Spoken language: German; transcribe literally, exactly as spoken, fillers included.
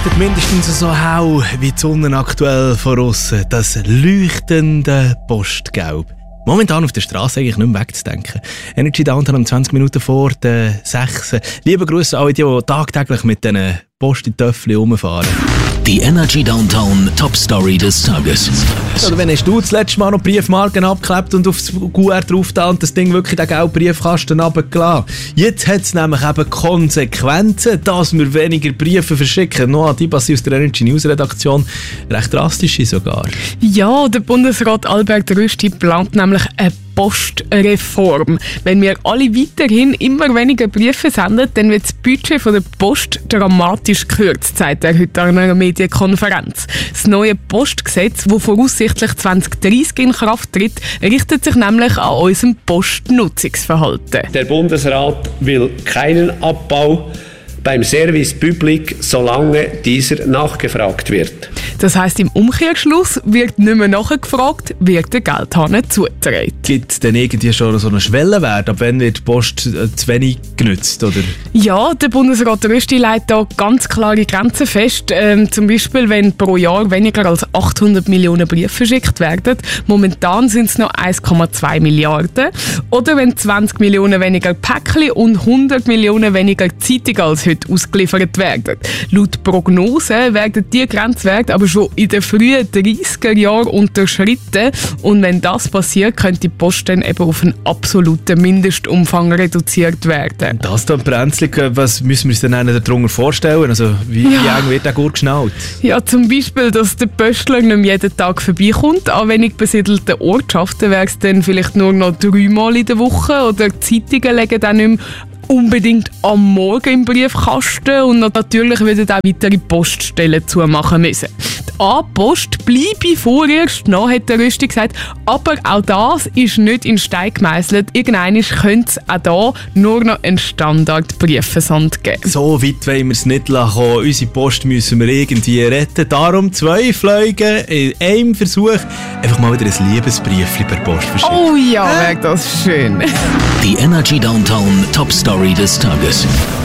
leuchtet mindestens so hell wie die Sonne aktuell von aussen. Das leuchtende Postgelb. Momentan auf der Straße eigentlich nicht mehr wegzudenken. Energy Downtown um zwanzig Minuten vor der sechs. Liebe Grüße an alle, die tagtäglich mit diesen Post-Töpfchen rumfahren. Die Energy Downtown Top Story des Tages. Oder wenn hast du das letzte Mal noch Briefmarken abgeklebt und aufs Q R drauf da und das Ding wirklich den gelben Briefkasten runtergelassen? Jetzt hat es nämlich eben Konsequenzen, dass wir weniger Briefe verschicken. Noch an die aus der Energy News Redaktion. Recht drastische sogar. Ja, der Bundesrat Albert Rösti plant nämlich eine Postreform. Wenn wir alle weiterhin immer weniger Briefe senden, dann wird das Budget von der Post dramatisch gekürzt, sagt er heute an einer Medienkonferenz. Das neue Postgesetz, das voraussichtlich zwanzig dreissig in Kraft tritt, richtet sich nämlich an unserem Postnutzungsverhalten. Der Bundesrat will keinen Abbau beim Service Public, solange dieser nachgefragt wird. Das heisst, im Umkehrschluss wird nicht mehr nachgefragt, wird der Geldhahn zugetragen. Gibt es denn irgendwie schon so einen Schwellenwert, ab wann wird die Post äh, zu wenig genutzt? Oder? Ja, der Bundesrat Rösti legt da ganz klare Grenzen fest. Ähm, zum Beispiel, wenn pro Jahr weniger als achthundert Millionen Briefe verschickt werden. Momentan sind es noch eins Komma zwei Milliarden. Oder wenn zwanzig Millionen weniger Päckchen und hundert Millionen weniger Zeitungen als heute ausgeliefert werden. Laut Prognosen werden diese Grenzwerte aber schon in den frühen dreissiger Jahren unterschritten. Und wenn das passiert, könnte die Post dann eben auf einen absoluten Mindestumfang reduziert werden. Das dann brenzlig, was müssen wir uns denn darunter vorstellen? Also wie, Ja. wie eng wird der Gurt geschnallt? Ja, zum Beispiel, dass der Pöstler nicht mehr jeden Tag vorbeikommt. An wenig besiedelten Ortschaften wäre es dann vielleicht nur noch dreimal in der Woche. Oder die Zeitungen legen dann nicht mehr unbedingt am Morgen im Briefkasten und natürlich würden auch weitere Poststellen zumachen müssen. Die A-Post bleibe vorerst noch, hat der Rösti gesagt, aber auch das ist nicht in Stein gemeißelt. Irgendwann könnte es auch da nur noch einen Standard-Briefversand geben. So weit wollen wir es nicht lassen. Unsere Post müssen wir irgendwie retten. Darum zwei Flüge in einem Versuch. Einfach mal wieder ein Liebesbriefchen per Post verschicken. Oh ja, wäre das schön. Die Energy Downtown Top Story des Tages.